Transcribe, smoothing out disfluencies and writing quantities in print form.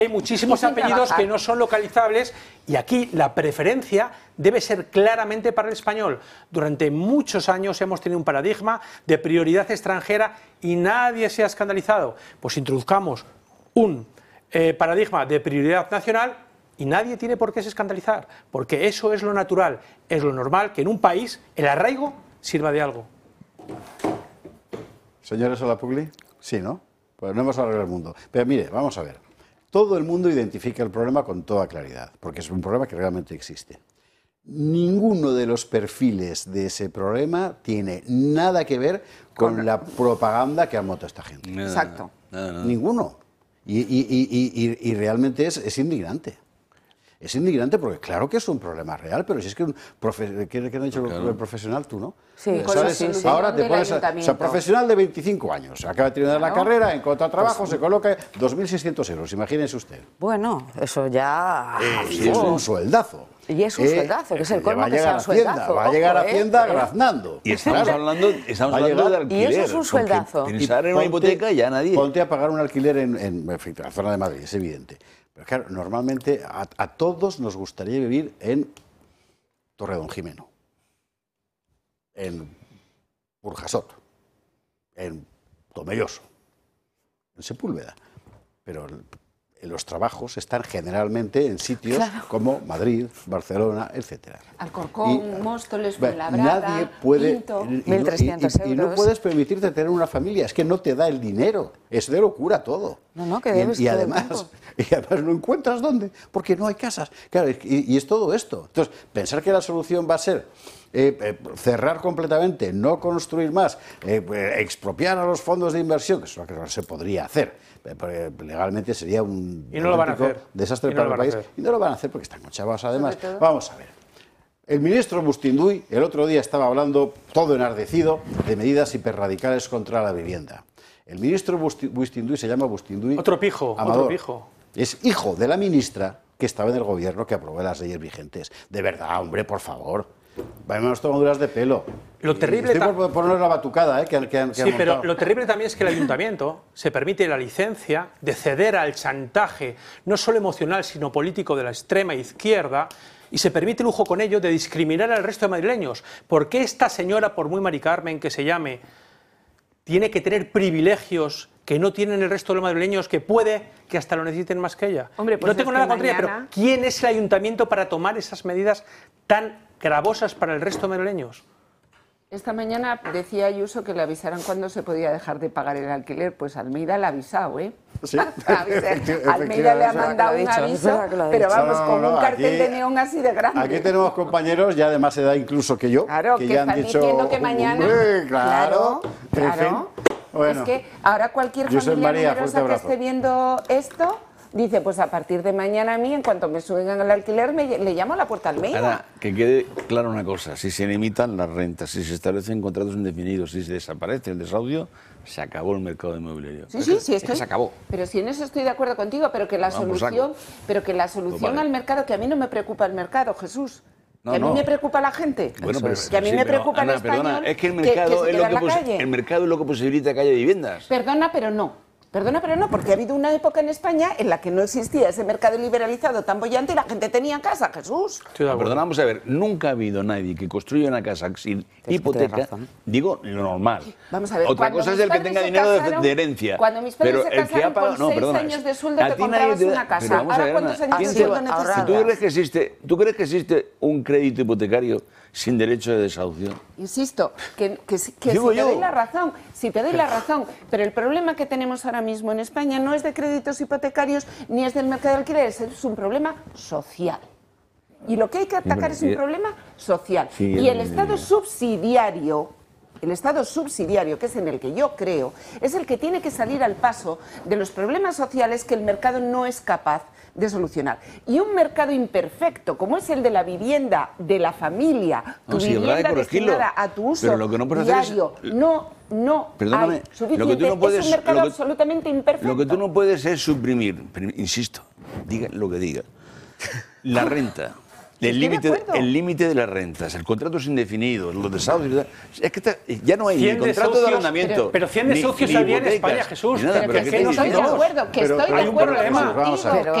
Hay muchísimos apellidos que no son localizables y aquí la preferencia debe ser claramente para el español. Durante muchos años hemos tenido un paradigma de prioridad extranjera y nadie se ha escandalizado. Pues introduzcamos un paradigma de prioridad nacional y nadie tiene por qué se escandalizar, porque eso es lo natural, es lo normal que en un país el arraigo sirva de algo. Señora Solapugli, sí, ¿no? Pues no hemos arreglado el mundo. Pero mire, vamos a ver. Todo el mundo identifica el problema con toda claridad, porque es un problema que realmente existe. Ninguno de los perfiles de ese problema tiene nada que ver con la propaganda que ha montado esta gente. Exacto. Ninguno. Y realmente es indignante. Es indignante porque claro que es un problema real, pero si es que ¿qué ha dicho el profesional? Tú, ¿no? Sí, ¿sabes? Ahora te pones o sea, profesional de 25 años, acaba de terminar la carrera, encuentra trabajo, se coloca 2.600 euros, imagínese usted. Bueno, eso ya... Sí, es un sueldazo. Y es un sueldazo, que es el colmo va a que llegar sea a un sueldazo. va a llegar a Hacienda graznando. Y estamos hablando de alquiler. Y eso es un sueldazo. Pensar en una hipoteca ya nadie... Ponte a pagar un alquiler en la zona de Madrid, es evidente. Pero claro, normalmente a todos nos gustaría vivir en Torredonjimeno, en Burjasot, en Tomelloso, en Sepúlveda. Pero los trabajos están generalmente en sitios como Madrid, Barcelona, etcétera. Alcorcón, Móstoles, Fuenlabrada, nadie puede, Pinto. 1.300 y no euros. puedes permitirte tener una familia, es que no te da el dinero, es de locura todo. No, que debes y todo el además tiempo. no encuentras dónde, porque no hay casas. Claro, y es todo esto. Entonces, pensar que la solución va a ser cerrar completamente, no construir más, expropiar a los fondos de inversión, que es lo que no se podría hacer. Legalmente sería un desastre para el país. Y no lo van a hacer porque están conchavados además. Vamos a ver. El ministro Bustinduy el otro día estaba hablando, todo enardecido, de medidas hiperradicales contra la vivienda. El ministro Bustinduy se llama Bustinduy Otro pijo, Amador. otro pijo. Es hijo de la ministra que estaba en el gobierno que aprobó las leyes vigentes. De verdad, hombre, por favor. Vayamos tomaduras de pelo. Lo terrible Estoy por poner la batucada, que han Sí, pero montado. lo terrible también es que el ayuntamiento se permite la licencia de ceder al chantaje, no solo emocional, sino político de la extrema izquierda, y se permite el lujo con ello de discriminar al resto de madrileños. ¿Por qué esta señora, por muy Mari Carmen que se llame, tiene que tener privilegios que no tienen el resto de los madrileños, que puede que hasta lo necesiten más que ella? Hombre, pues no tengo nada contra ella, pero ¿quién es el ayuntamiento para tomar esas medidas tan gravosas para el resto de madrileños? Esta mañana decía Ayuso que le avisaran cuándo se podía dejar de pagar el alquiler. Pues Almeida le ha avisado, ¿eh? Sí, Almeida le ha mandado un aviso, pero vamos, con un cartel de neón así de grande. Aquí tenemos compañeros ya de más edad incluso que yo, Claro, que que ya han están dicho... diciendo que mañana... Claro. En fin, bueno, es que ahora cualquier Josep familia María, numerosa fuerte que abrazo. esté viendo esto... Dice, pues a partir de mañana a mí, en cuanto me suben el alquiler, le llamo a la puerta Almeida. Ahora, que quede clara una cosa, si se limitan las rentas, si se establecen contratos indefinidos, si se desaparece el desahucio, se acabó el mercado inmobiliario. Sí, estoy, se acabó. Pero si en eso estoy de acuerdo contigo, pero que la solución vale. al mercado, que a mí no me preocupa el mercado, Jesús. No, que a mí no. me preocupa la gente. Bueno, que a mí me preocupa Ana, el español. perdona, es que el que mercado, se queda en la calle. el mercado es lo que posibilita que haya viviendas. Perdona, pero no. Perdona, pero no, porque ha habido una época en España en la que no existía ese mercado liberalizado tan bollante y la gente tenía casa, Jesús. Perdona, vamos a ver, nunca ha habido nadie que construya una casa sin hipoteca, digo, lo normal. Vamos a ver, otra cuando cosa es mis el que padres tenga se dinero casaron, de herencia. Cuando mis padres pero se el que casaron ha pagado, con 6 años de sueldo a te ti nadie comprabas una pero casa. vamos a Ahora, ver, ¿cuántos Ana, años de ¿quién sueldo te va- necesitas? ¿Tú crees que existe un crédito hipotecario sin derecho de desahucio? Insisto, que si Digo te yo. doy la razón, pero el problema que tenemos ahora mismo en España no es de créditos hipotecarios ni es del mercado de alquileres, es un problema social. Y lo que hay que atacar es un problema social. Sí, Y el Estado subsidiario, que es en el que yo creo, es el que tiene que salir al paso de los problemas sociales que el mercado no es capaz de solucionar. Y un mercado imperfecto, como es el de la vivienda, de la familia, tu Sí, habrá de vivienda corregirlo, destinada a tu uso pero lo que no puedes hacer es- diario, no Perdóname, hay suficiente. Es un mercado absolutamente imperfecto. Lo que tú no puedes es suprimir, insisto, diga lo que diga, la renta El límite de las rentas, el contratos indefinidos, los desahucios, es que ya no hay 100 ni contrato de desahucios, arrendamiento. pero 100 desahucios ni había en hipotecas, España, Jesús. ni nada, Pero pero que ¿qué no te son digo? dos. que estoy de Hay un acuerdo problema. Vamos a ver. contigo,